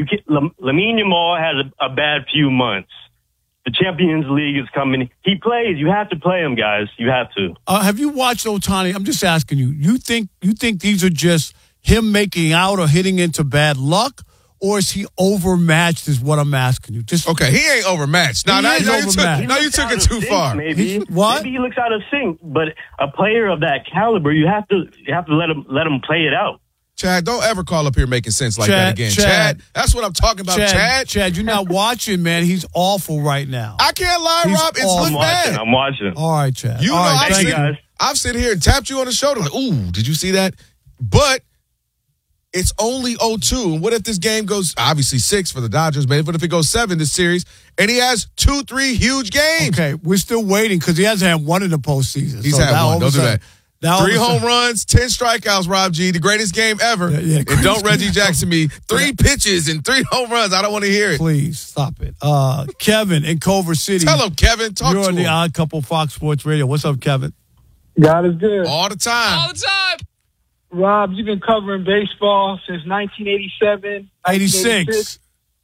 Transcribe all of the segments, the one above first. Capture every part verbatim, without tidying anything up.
You can, Lamine Yamal has a, a bad few months. The Champions League is coming. He plays. You have to play him, guys. You have to. Uh, have you watched Ohtani? I'm just asking you. You think you think these are just him making out or hitting into bad luck, or is he overmatched? Is what I'm asking you. Just okay. He ain't overmatched. No, he no, is no, you overmatched. took, no, you took it too sync, far. Maybe He's, what? Maybe he looks out of sync. But a player of that caliber, you have to you have to let him let him play it out. Chad, don't ever call up here making sense like Chad, that again. Chad, Chad, that's what I'm talking about, Chad. Chad. Chad, you're not watching, man. He's awful right now. I can't lie, He's Rob. It's awful. look I'm bad. watching. I'm watching. All right, Chad. You know, All right, I've, thank sit, you, guys. I've sit here and tapped you on the shoulder like, ooh, did you see that? But it's only oh two. And what if this game goes, obviously six for the Dodgers, but what if it goes seven this series, and he has two, three huge games? Okay, we're still waiting because he hasn't had one in the postseason. He's so had one. Don't do that. Now Three home runs, ten strikeouts, Rob G. The greatest game ever. Yeah, yeah, and don't Reggie game. Jackson me. Three pitches and three home runs. I don't want to hear it. Please stop it. Uh, Kevin in Culver City. Tell him, Kevin. Talk You're to on the him. Odd Couple Fox Sports Radio. What's up, Kevin? God is good. All the time. All the time. Rob, you've been covering baseball since nineteen eighty-seven. eighty-six.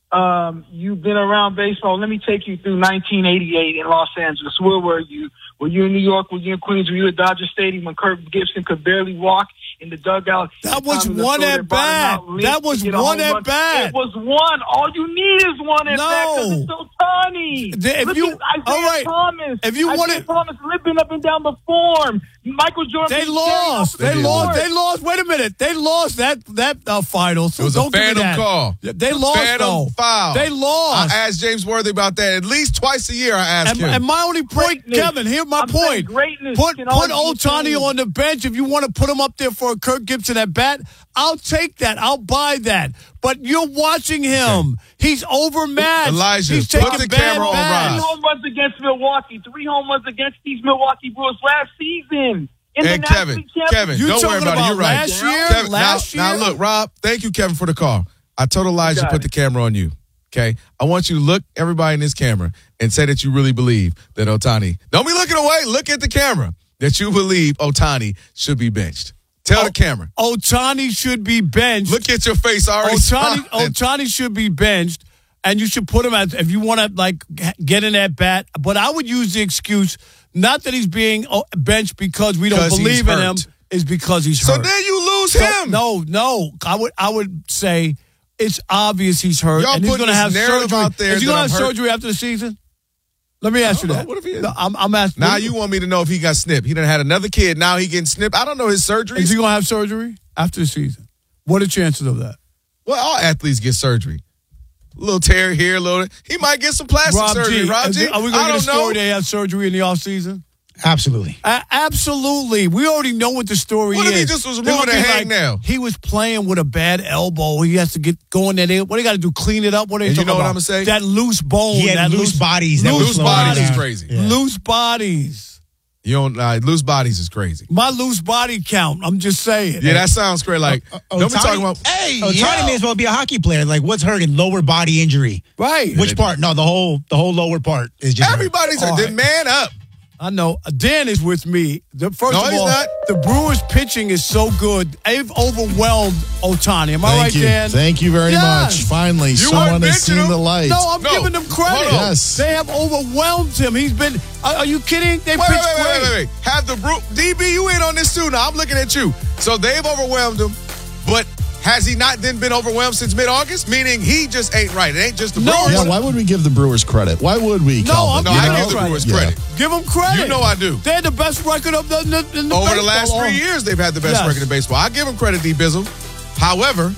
Um, you've been around baseball. Let me take you through nineteen eighty-eight in Los Angeles. Where were you? Were you in New York? Were you in Queens? Were you at Dodger Stadium when Kirk Gibson could barely walk in the dugout? That was Tommy one Lasorda at brought him bat. out late That to was get a one home at run. bat. It was one. All you need is one at No. bat because it's so tiny. The- if Look you- at Isaiah all right. Thomas. If you Isaiah wanted- Thomas limping up and down the form. Michael Jordan. They being lost. carried off They the lost. court. They lost. Wait a minute. They lost that that uh, final. So It was a don't give me phantom that. call. They lost Phantom though. foul. They lost. I asked James Worthy about that at least twice a year. I ask And, him. and my only point, Greatness. Kevin, here's my I'm saying point. greatness Put can put always be Ohtani seen. on the bench if you want to put him up there for a Kirk Gibson at bat. I'll take that. I'll buy that. But you're watching him. He's overmatched. Elijah, He's put taking the bad camera on bats. Three Rob. home runs against Milwaukee. Three home runs against these Milwaukee Brewers last season. In And the Kevin, National Championship. Kevin, You don't worry talking about it. about You're right. last year? Kevin, Last now, year? now look, Rob, thank you, Kevin, for the call. I told Elijah to got put it. the camera on you. Okay? I want you to look everybody in this camera and say that you really believe that Ohtani. Don't be looking away. Look at the camera that you believe Ohtani should be benched. Tell Oh, the camera. Ohtani should be benched. Look at your face already. Ohtani, smiling. Ohtani should be benched, and you should put him as if you want to like get in that bat. But I would use the excuse not that he's being oh, benched because we don't 'Cause he's believe in him, hurt. is because he's So hurt. then you lose So, him. no, no. I would I would say it's obvious he's hurt, Y'all and he's putting going to this have narrative surgery. out there Is he that going to have I'm hurt. surgery after the season? Let me ask you I don't that. know. What if he is? No, I'm, I'm asking. Now you want me to know if he got snipped. He done had another kid. Now he getting snipped. I don't know his surgeries. Is he going to have surgery after the season? What are the chances of that? Well, all athletes get surgery. A little tear here, a little. He might get some plastic Rob surgery. G, Rob is G. it- are we I going to don't get a story know. they have surgery in the offseason? Absolutely. Uh, absolutely. We already know what the story What is. if he just was They're moving gonna a be hangnail? He was playing with a bad elbow. He has to get going there. They- What do you got to do? Clean it up? What are they And you talking know what about? I'm gonna say? That loose bone. He had that loose bodies that were Loose flowing bodies is around. crazy. Yeah. Loose bodies. You don't uh, loose bodies is crazy. My loose body count. I'm just saying. Yeah, that sounds crazy. Like Uh, don't be Ohtani- talking about. Hey, Ohtani yo. may as well be a hockey player. Like, what's hurting? Lower body injury. Right. Which part? No, the whole the whole lower part is just hurt. Everybody's All a right. man up. I know. Dan is with me. The, first No, of he's all, not. the Brewers' pitching is so good. They've overwhelmed Ohtani. Am I Thank right, you. Dan? Thank you very Yes. much. Finally, You someone weren't has benching seen him? the light. No, I'm No. giving them credit. Hold on. Yes. They have overwhelmed him. He's been. Are, are you kidding? They Wait, pitched wait, wait, great. wait, wait, wait. Have the Bru- D B, you in on this too? Now I'm looking at you. So they've overwhelmed him, but has he not then been overwhelmed since mid-August? Meaning he just ain't right. It ain't just the No, Brewers. Yeah, why would we give the Brewers credit? Why would we, No, Calvin? I'm No, You I giving know? give the Brewers Yeah. credit. Give them credit. You know I do. They had the best record of the, in the, in the Over the baseball. last three years, they've had the best Yes. record in baseball. I give them credit, D Bizzle. However,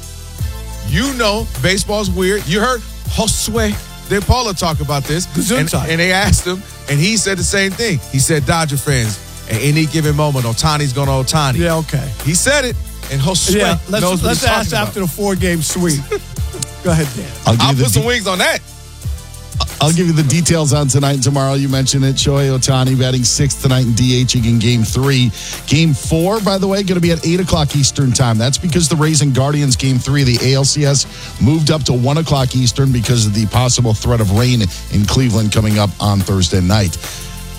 you know baseball's weird. You heard Josue De Paula talk about this, and, Gesundheit. and they asked him, and he said the same thing. He said, Dodger fans, at any given moment, Ohtani's going to Ohtani. Yeah, okay. He said it, and Josue Yeah, let's, knows what let's he's talking ask about. after the four-game sweep. Go ahead, Dan. I'll give, I'll you the put some de- wings on that. I'll give you the details on tonight and tomorrow. You mentioned it. Shohei Ohtani batting sixth tonight and DHing in game three. Game four, by the way, going to be at eight o'clock Eastern time. That's because the Rays and Guardians game three, the A L C S, moved up to one o'clock Eastern because of the possible threat of rain in Cleveland coming up on Thursday night.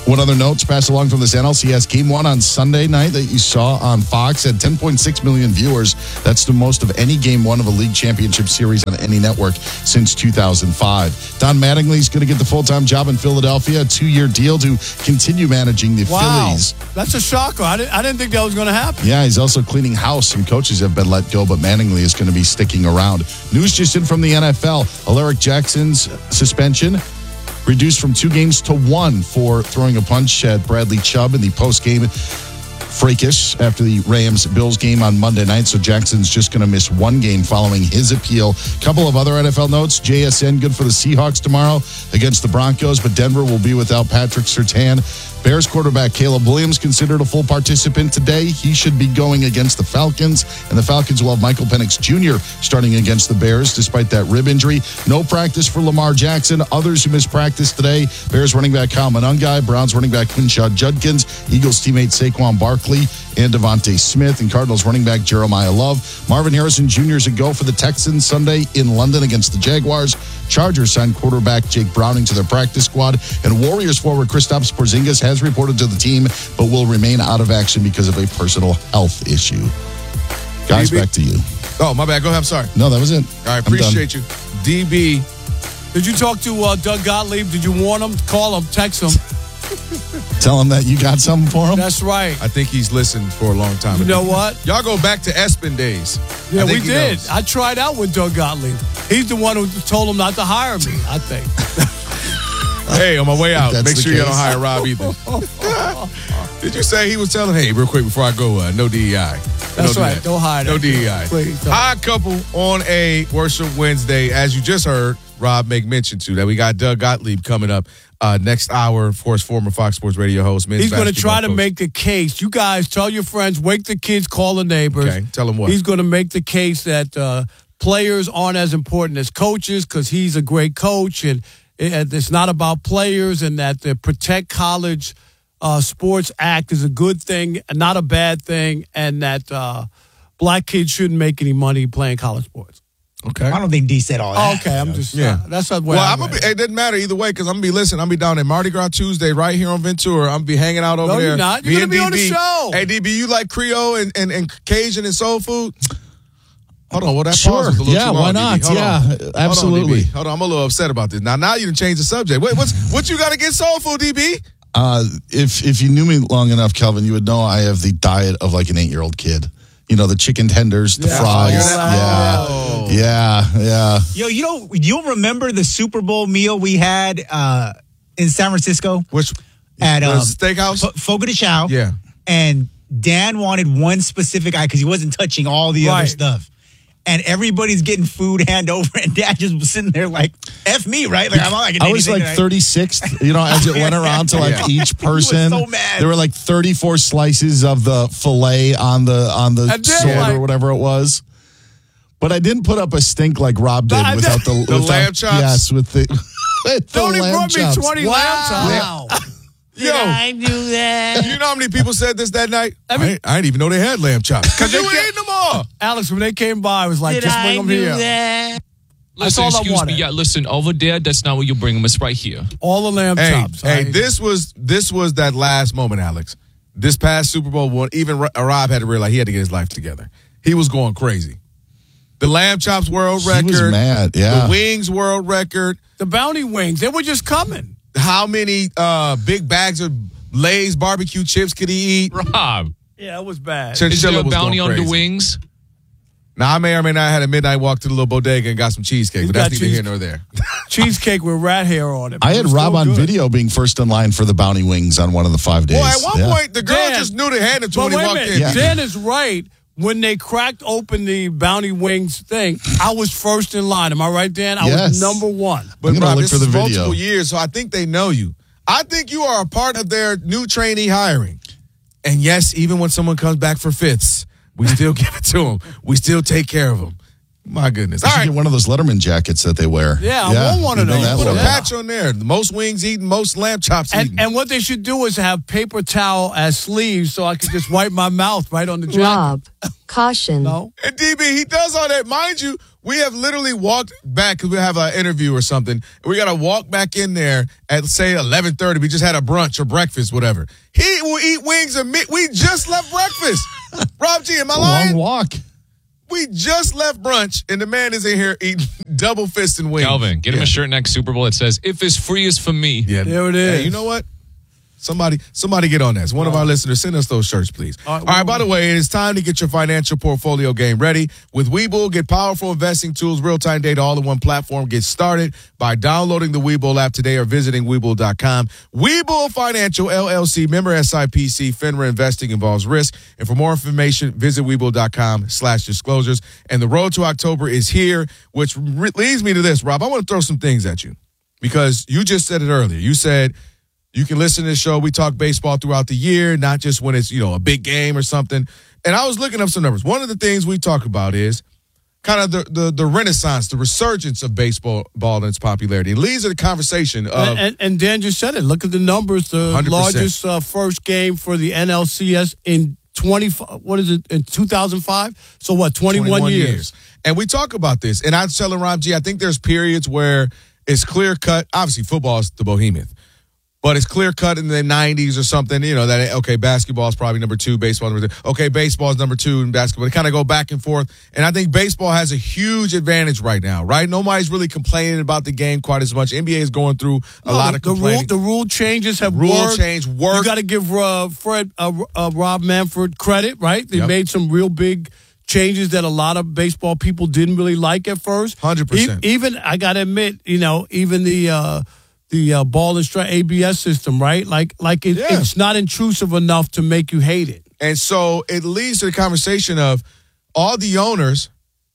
One other note to pass along from this N L C S game one on Sunday night that you saw on Fox had ten point six million viewers. That's the most of any game one of a league championship series on any network since two thousand five. Don Mattingly is going to get the full-time job in Philadelphia, a two-year deal to continue managing the Wow. Phillies. That's a shocker. I didn't, I didn't think that was going to happen. Yeah, he's also cleaning house. Some coaches have been let go, but Mattingly is going to be sticking around. News just in from the N F L. Alaric Jackson's suspension reduced from two games to one for throwing a punch at Bradley Chubb in the post-game fracas after the Rams-Bills game on Monday night. So Jackson's just going to miss one game following his appeal. Couple of other N F L notes. J S N good for the Seahawks tomorrow against the Broncos, but Denver will be without Patrick Surtain. Bears quarterback Caleb Williams considered a full participant today. He should be going against the Falcons, and the Falcons will have Michael Penix Junior starting against the Bears despite that rib injury. No practice for Lamar Jackson. Others who missed practice today: Bears running back Kyle Monangai, Browns running back Quinshad Judkins, Eagles teammate Saquon Barkley, and Devontae Smith, and Cardinals running back Jeremiah Love. Marvin Harrison Junior is a go for the Texans Sunday in London against the Jaguars. Chargers signed quarterback Jake Browning to their practice squad, and Warriors forward Kristaps Porzingis has reported to the team but will remain out of action because of a personal health issue. Guys, D B? back to you. Oh, my bad. Go ahead. I'm sorry. No, that was it. All right, I'm done. appreciate you. D B. Did you talk to uh, Doug Gottlieb? Did you warn him? Call him, text him. Tell him that you got something for him. That's right. I think he's listened for a long time. You know what? Y'all go back to Espen days. Yeah, I we think he did. knows. I tried out with Doug Gottlieb. He's the one who told him not to hire me, I think. Hey, on my way out, That's make the sure you case. don't hire Rob either. Did you say he was telling, hey, real quick before I go, uh, no D E I. That's Don't do right. that. Don't hire No that D E kid. I. Please don't. Odd couple on a Worship Wednesday. As you just heard Rob make mention to, that we got Doug Gottlieb coming up uh, next hour, of course, former Fox Sports radio host. He's going to try to coach. make the case. You guys tell your friends, wake the kids, call the neighbors. Okay, tell them what. He's going to make the case that uh, players aren't as important as coaches because he's a great coach, and it, it's not about players, and that the Protect College uh, Sports Act is a good thing, not a bad thing, and that uh, black kids shouldn't make any money playing college sports. Okay. I don't think D said all that. Okay, I'm just Yeah. uh, that's the way. Well, I I'm gonna read be, it. it doesn't matter either way because I'm gonna be listening. I'm gonna be down at Mardi Gras Tuesday right here on Ventura. I'm gonna be hanging out over No, there. you're not. You're Me gonna and be on the D B. show. Hey, D B, you like Creole and, and, and Cajun and soul food? Hold on, well that Sure. pause was a little Yeah, too why long, not? D B. Hold Yeah, on. Hold on, absolutely. D B. Hold on, I'm a little upset about this. Now, now you done changed the subject. Wait, what's what you got to get soul food, D B? Uh, if if you knew me long enough, Kelvin, you would know I have the diet of like an eight year old kid. You know, the chicken tenders, the Yeah. fries. Oh. Yeah, yeah, yeah. Yo, you know, you remember the Super Bowl meal we had uh, in San Francisco Which at the um, steakhouse? F- Fogo de Chao? Yeah. And Dan wanted one specific eye because he wasn't touching all the other Right. stuff. And everybody's getting food hand over, and Dad just was sitting there like, F me, right? Like, I'm not like I was like thirty-sixth, you know, as it went around to like Yeah. each person. so mad. There were like thirty-four slices of the filet on the on the And then, sword like- or whatever it was. But I didn't put up a stink like Rob did But I without did- the, The without, lamb chops? Yes, with the, with the Tony lamb brought me chops. twenty lamb chops. Yo, I do that? you know how many people said this that night? I, Every- ain't, I didn't even know they had lamb chops. Because they you were kept- eating them all. Alex, when they came by, I was like, just bring them here. that? That's Listen, all I excuse wanted. me. Yeah, listen, over there, that's not where you bring them. It's right here. All the lamb Hey, chops. hey, I- this was this was that last moment, Alex. This past Super Bowl one, even Ro- Rob had to realize he had to get his life together. He was going crazy. The lamb chops world He record. was mad, yeah. The wings world record. the bounty wings, they were just coming. How many uh, big bags of Lay's barbecue chips could he eat? Rob, Yeah, it was bad. is there Chinchilla a was bounty going on the crazy. wings? Now, I may or may not have had a midnight walk to the little bodega and got some cheesecake, He's but that's got neither here cheese- nor there. Cheesecake with rat hair on it. I It had was Rob so on good. video being first in line for the bounty wings on one of the five days. Well, at one Yeah. point, the girl Dan, just knew to hand it to him But when he wait a walked minute, in. Yeah. Dan is right. When they cracked open the bounty wings thing, I was first in line. Am I right, Dan? I Yes. was number one. But I'm gonna Rob, look this for the is video. multiple years, so I think they know you. I think you are a part of their new trainee hiring. And yes, even when someone comes back for fifths, we still give it to them. We still take care of them. My goodness. I All should right. get one of those Letterman jackets that they wear. Yeah, I want one of you know those. that Put a look. Yeah. patch on there. The most wings eaten, most lamb chops And, eaten. and what they should do is have paper towel as sleeves so I could just wipe my mouth right on the jacket. Rob, caution. No? And D B, he does all that. Mind you, We have literally walked back because we have an interview or something. We got to walk back in there at, say, eleven thirty. We just had a brunch or breakfast, whatever. He will eat wings and meat. We just left breakfast. Rob G, am I lying? Long walk. We just left brunch, and the man is in here eating double fist and wings. Calvin, get him Yeah. a shirt next Super Bowl that says, if it's free, it's for me. Yeah, There it is. Hey, you know what? Somebody, somebody get on that. One of our listeners, send us those shirts, please. All All right, right, well- by the way, it is time to get your financial portfolio game ready. With Webull, get powerful investing tools, real-time data, all in one platform. Get started by downloading the Webull app today or visiting Webull dot com. Webull Financial, L L C, member S I P C, FINRA investing involves risk. And for more information, visit Webull dot com slash disclosures. And the road to October is here, which re- leads me to this, Rob. I want to throw some things at you because you just said it earlier. You said you can listen to the show. We talk baseball throughout the year, not just when it's, you know, a big game or something. And I was looking up some numbers. One of the things we talk about is kind of the the, the renaissance, the resurgence of baseball ball and its popularity. It leads to the conversation of And, and, and Dan just said it. Look at the numbers. The one hundred percent. largest uh, first game for the N L C S in twenty. What is it in two thousand five? So what? Twenty-one, years. And we talk about this. And I was telling Rob G, I think there's periods where it's clear cut. Obviously, football is the behemoth. But it's clear cut in the nineties or something, you know, that, okay, basketball is probably number two, baseball number three. Okay, baseball is number two and basketball. They kind of go back and forth. And I think baseball has a huge advantage right now, right? Nobody's really complaining about the game quite as much. N B A is going through a No, lot the, of the rule, complaining. the rule changes have Rule worked. change worked. You got to give uh, Fred, uh, uh, Rob Manfred credit, right? They Yep. made some real big changes that a lot of baseball people didn't really like at first. one hundred percent. E- even, I got to admit, you know, even the uh, the uh, ball and strike A B S system, right? Like, like it, Yeah. it's not intrusive enough to make you hate it. And so it leads to the conversation of all the owners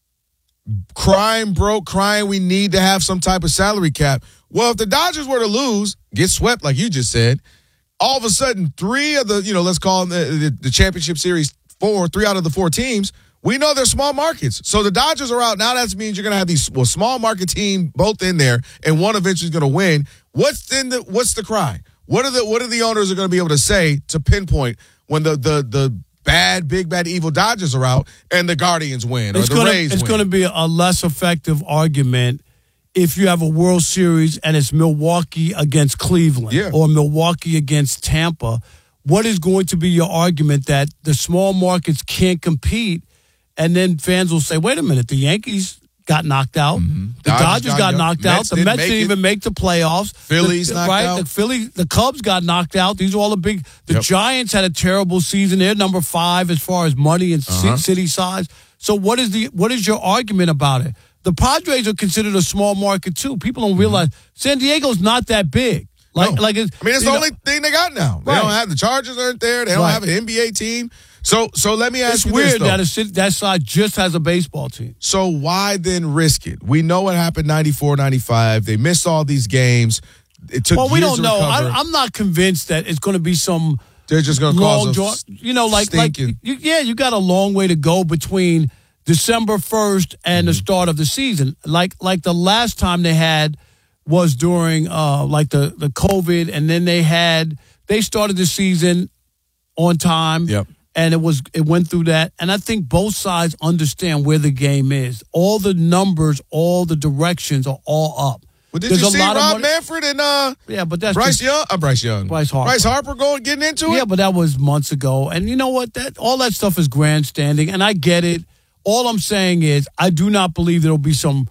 crying broke, crying we need to have some type of salary cap. Well, if the Dodgers were to lose, get swept like you just said, all of a sudden three of the, you know, let's call them the, the, the championship series four, three out of the four teams, we know they're small markets. So the Dodgers are out. Now that means you're going to have these well, small market team both in there, and one eventually is going to win. What's then the what's the cry? What are the what are the owners are going to be able to say to pinpoint when the the the bad, big, bad, evil Dodgers are out and the Guardians win or It's the gonna, Rays It's win? going to be a less effective argument if you have a World Series and it's Milwaukee against Cleveland Yeah. or Milwaukee against Tampa. What is going to be your argument that the small markets can't compete? And then fans will say, wait a minute, the Yankees got knocked out. Mm-hmm. The Dodgers Dodgers got got knocked- knocked Mets out. The didn't Mets make didn't it. even make the playoffs. Phillies the, knocked right? out. The Philly, the Cubs got knocked out. These are all the big. The Yep. Giants had a terrible season. They're number five as far as money and ci- Uh-huh. city size. So what is the what is your argument about it? The Padres are considered a small market too. People don't realize San Diego's not that big. Like Mm-hmm. No. like it's, I mean, it's you the know, only thing they got now. They Right. don't have the Chargers aren't there. They don't Right. have an N B A team. So so let me ask It's you weird this, though. that a city, that side just has a baseball team. So why then risk it? We know what happened ninety-four, ninety-five. They missed all these games. It took Well, we years don't to know. I, recover. I'm not convinced that it's going to be some They're just going to long cause draw. a You know, like like stinking- you, yeah, you got a long way to go between December first and the start of the season. Like like the last time they had was during uh like the the COVID, and then they had they started the season on time. Yep. And it was it went through that, and I think both sides understand where the game is. All the numbers, all the directions are all up. Well, did There's you a see lot of Rob money- Manfred and uh, Yeah, but that's Bryce just, Young? Uh, Bryce Young. Bryce Harper. Bryce Harper going getting into it? yeah, but that was months ago. And you know what? That all that stuff is grandstanding, and I get it. All I'm saying is I do not believe there'll be some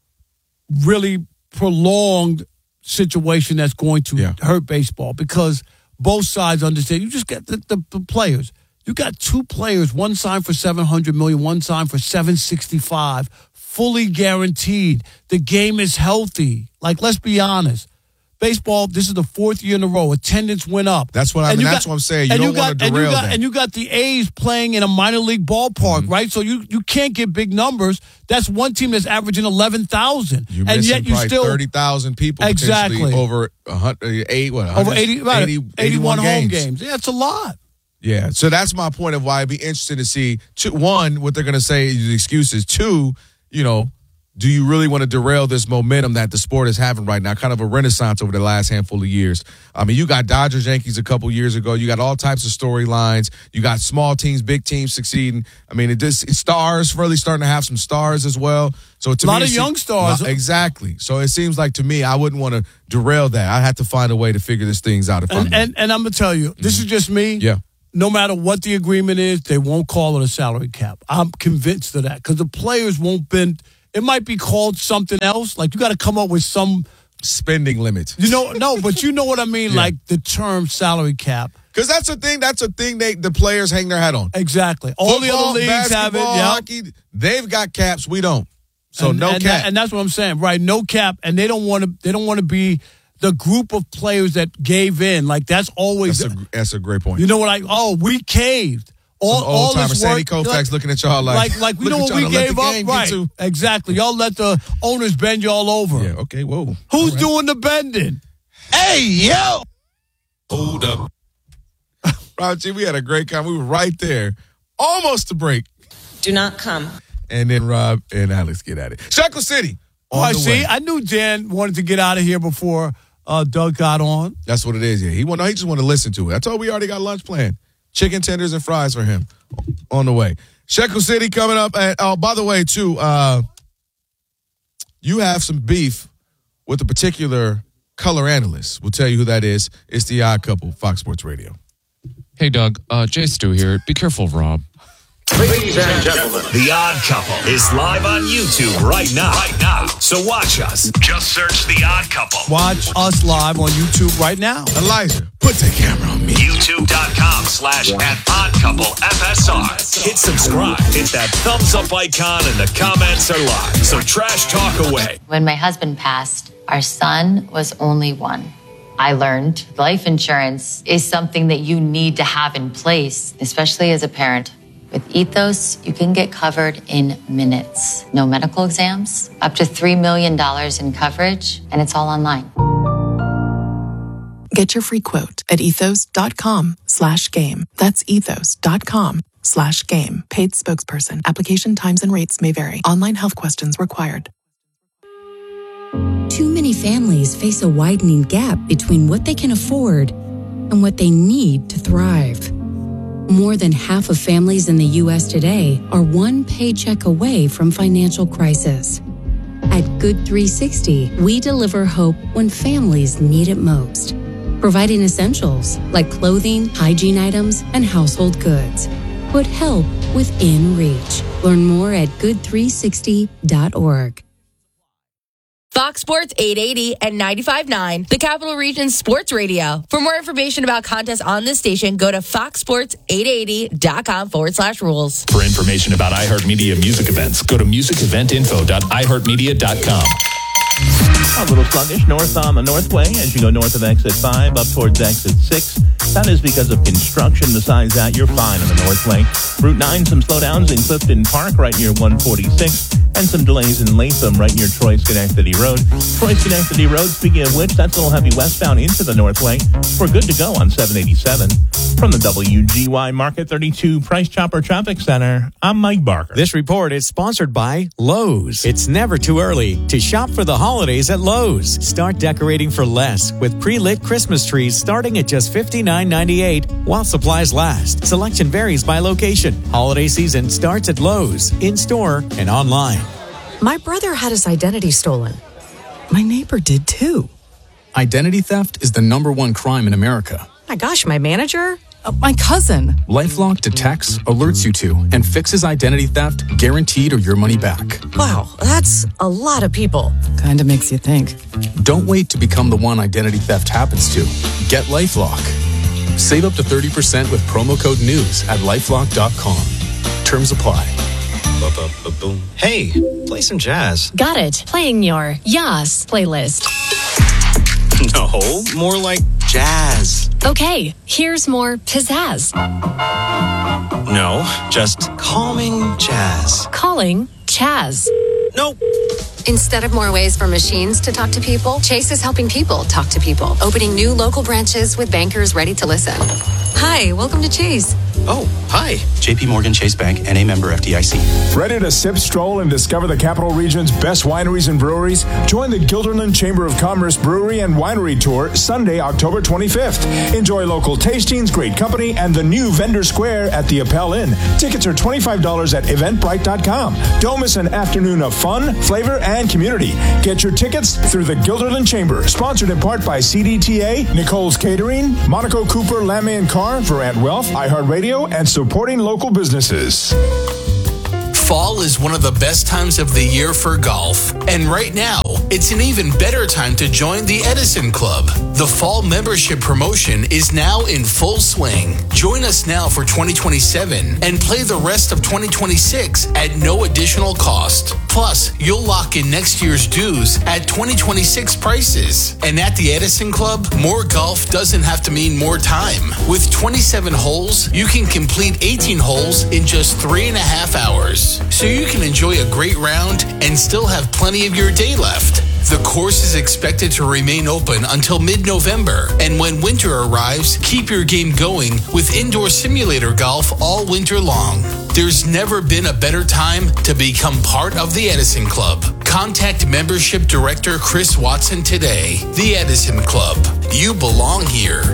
really prolonged situation that's going to Yeah. hurt baseball because both sides understand. You just get the, the, the players. You got two players, one signed for seven hundred million dollars, one signed for seven sixty-five, fully guaranteed. The game is healthy. Like, let's be honest. Baseball, this is the fourth year in a row. Attendance went up. That's what I And mean. you That's got- what I'm saying. You and don't got- want to and you derail got- that. And you got the A's playing in a minor league ballpark, Mm-hmm. right? So you, you can't get big numbers. That's one team that's averaging eleven thousand. You're And missing yet you probably still thirty thousand people Exactly. potentially over a hundred, eight, what, over one hundred, eighty, right, eighty, eighty-one eighty-one home games. games. Yeah, it's a lot. Yeah, so that's my point of why I'd be interested to see, two, one, what they're going to say is excuses. Two, you know, do you really want to derail this momentum that the sport is having right now? Kind of a renaissance over the last handful of years. I mean, you got Dodgers, Yankees a couple years ago. You got all types of storylines. You got small teams, big teams succeeding. I mean, it just it stars really starting to have some stars as well. So to a lot me, of young stars. Exactly. So it seems like to me, I wouldn't want to derail that. I had to find a way to figure this things out. If and, I'm and, and I'm going to tell you, this mm-hmm. is just me. Yeah. No matter what the agreement is, they won't call it a salary cap. I'm convinced of that because the players won't bend. It might be called something else. Like you got to come up with some spending limit. You know, no, but you know what I mean. Yeah. Like the term salary cap. Because that's a thing. That's a thing they the players hang their hat on. Exactly. All Football, the other leagues have it. Yep. Hockey, they've got caps. We don't. So and, no and cap. That, and that's what I'm saying, right? No cap, and they don't want to. They don't want to be the group of players that gave in. Like that's always. That's a, that's a great point. You know what? Like, oh, we caved. All, Some old timer Sandy work, Koufax like, looking at y'all like, like, like we know what we gave up, right? Exactly. Y'all let the owners bend y'all over. Yeah. Okay. Whoa. Who's right. doing the bending? Hey, yo. Hold up. Rob G, we had a great time. We were right there, almost to break. Do not come. And then Rob and Alex get at it. Shekel City. Oh, I see. Way. I knew Dan wanted to get out of here before uh, Doug got on. That's what it is. Yeah, he want. He just want to listen to it. I told we already got lunch planned. Chicken tenders and fries for him on the way. Shekel City coming up. And, oh, by the way, too, uh, you have some beef with a particular color analyst. We'll tell you who that is. It's the Odd Couple, Fox Sports Radio. Hey, Doug. Uh, Jay Stu here. Be careful, Rob. Ladies and gentlemen, The Odd Couple is live on YouTube right now. Right now. So watch us. Just search The Odd Couple. Watch us live on YouTube right now. Elijah, put the camera on me. YouTube.com slash at Odd Couple F S R. Hit subscribe. Hit that thumbs up icon and the comments are live. So trash talk away. When my husband passed, our son was only one. I learned life insurance is something that you need to have in place, especially as a parent. With Ethos, you can get covered in minutes. No medical exams, up to three million dollars in coverage, and it's all online. Get your free quote at ethos.com slash game. That's ethos.com slash game. Paid spokesperson. Application times and rates may vary. Online health questions required. Too many families face a widening gap between what they can afford and what they need to thrive. More than half of families in the U S today are one paycheck away from financial crisis. At Good three sixty, we deliver hope when families need it most, providing essentials like clothing, hygiene items, and household goods. Put help within reach. Learn more at good three sixty dot org. Fox Sports eight eighty and ninety-five point nine, the Capital Region's sports radio. For more information about contests on this station, go to foxsports880.com forward slash rules. For information about iHeartMedia music events, go to music event info dot i heart media dot com. A little sluggish north on the Northway as you go north of exit five up towards exit six. That is because of construction. Besides that, you're fine on the Northway. Route nine, some slowdowns in Clifton Park right near one forty-six, and some delays in Latham right near Troy Schenectady Road. Troy Schenectady Road, speaking of which, that's a little heavy westbound into the Northway. We're good to go on seven eighty-seven. From the W G Y Market thirty-two Price Chopper Traffic Center, I'm Mike Barker. This report is sponsored by Lowe's. It's never too early to shop for the holidays at Lowe's. Start decorating for less with pre-lit Christmas trees starting at just fifty-nine ninety-eight while supplies last. Selection varies by location. Holiday season starts at Lowe's, in-store and online. My brother had his identity stolen. My neighbor did too. Identity theft is the number one crime in America. My gosh, my manager? Uh, my cousin. LifeLock detects, alerts you to, and fixes identity theft guaranteed or your money back. Wow, that's a lot of people. Kinda makes you think. Don't wait to become the one identity theft happens to. Get LifeLock. Save up to thirty percent with promo code NEWS at lifelock dot com. Terms apply. Hey, play some jazz. Got it. Playing your Yas playlist. No, more like jazz. Okay, here's more pizzazz. No, just calming jazz. Calling Chaz. Nope. Instead of more ways for machines to talk to people, Chase is helping people talk to people, opening new local branches with bankers ready to listen. Hi, welcome to Chase. Oh, hi. J P Morgan Chase Bank, N A member F D I C. Ready to sip, stroll, and discover the Capital Region's best wineries and breweries? Join the Guilderland Chamber of Commerce Brewery and Winery Tour Sunday, October twenty-fifth. Enjoy local tastings, great company, and the new Vendor Square at the Appel Inn. Tickets are twenty-five dollars at eventbrite dot com. Don't miss an afternoon of fun, flavor, and community. Get your tickets through the Guilderland Chamber. Sponsored in part by C D T A, Nicole's Catering, Monaco Cooper, Lamé and Carr, Verant Wealth, iHeartRadio, and supporting local businesses. Fall is one of the best times of the year for golf. And right now, it's an even better time to join the Edison Club. The fall membership promotion is now in full swing. Join us now for twenty twenty-seven and play the rest of twenty twenty-six at no additional cost. Plus, you'll lock in next year's dues at twenty twenty-six prices. And at the Edison Club, more golf doesn't have to mean more time. With twenty-seven holes, you can complete eighteen holes in just three and a half hours. So you can enjoy a great round and still have plenty of your day left. The course is expected to remain open until mid-November, and when winter arrives, keep your game going with indoor simulator golf all winter long. There's never been a better time to become part of the Edison Club. Contact Membership Director Chris Watson today. The Edison Club. You belong here.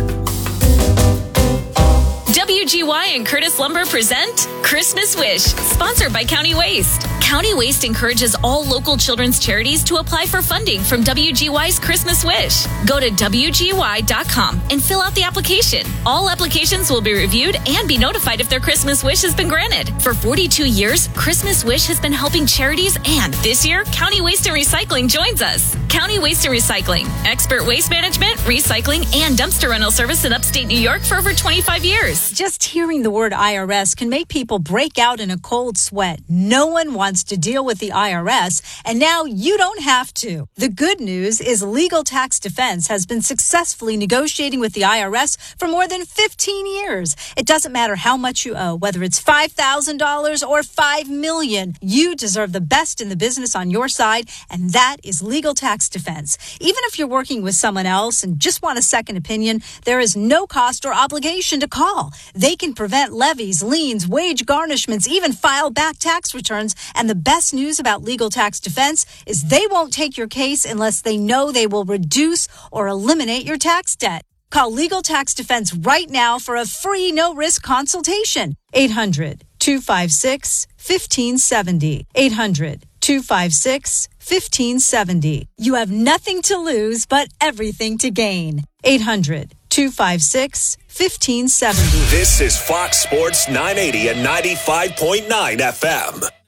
W G Y and Curtis Lumber present Christmas Wish, sponsored by County Waste. County Waste encourages all local children's charities to apply for funding from W G Y's Christmas Wish. Go to W G Y dot com and fill out the application. All applications will be reviewed and be notified if their Christmas Wish has been granted. For forty-two years, Christmas Wish has been helping charities, and this year, County Waste and Recycling joins us. County Waste and Recycling, expert waste management, recycling, and dumpster rental service in upstate New York for over twenty-five years. Just hearing the word I R S can make people break out in a cold sweat. No one wants to deal with the I R S, and now you don't have to. The good news is Legal Tax Defense has been successfully negotiating with the I R S for more than fifteen years. It doesn't matter how much you owe, whether it's five thousand dollars or five million dollars. You deserve the best in the business on your side, and that is Legal Tax Defense. Even if you're working with someone else and just want a second opinion, there is no cost or obligation to call. They can prevent levies, liens, wage garnishments, even file back tax returns. And the best news about Legal Tax Defense is they won't take your case unless they know they will reduce or eliminate your tax debt. Call Legal Tax Defense right now for a free no-risk consultation. eight hundred, two five six, one five seven zero. eight hundred, two five six, one five seven zero. You have nothing to lose but everything to gain. eight hundred, two five six, one five seven zero. This is Fox Sports nine eighty and ninety-five point nine F M.